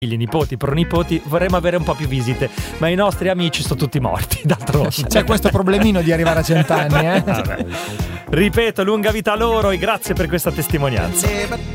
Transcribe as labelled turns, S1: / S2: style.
S1: figli, nipoti, pronipoti, vorremmo avere un po' più visite, ma i nostri amici sono tutti morti, d'altronde.
S2: C'è questo problemino di arrivare a 100 anni,
S1: Vabbè. Ripeto, lunga vita a loro e grazie per questa testimonianza.